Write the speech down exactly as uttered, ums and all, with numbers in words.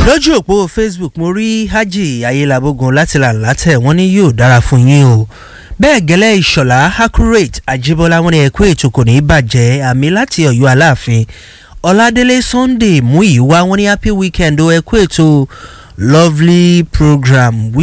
lójú òpó Facebook mo rí Haji Ayélabógun láti Làǹlátẹ̀ wọ́n ní yóò dára fún yín o bẹ́ẹ̀ gẹ́lẹ́ Ìṣọ̀lá Accurate Ajíbọ́lá wọ́n ní ẹ̀kú ètò kò ní bàjẹ́ àmì láti Ọ̀yọ́ Aláàfin Ọládélé Sunday Múyìwá wọ́n ní happy weekend o ẹ̀kú ètò lovely program.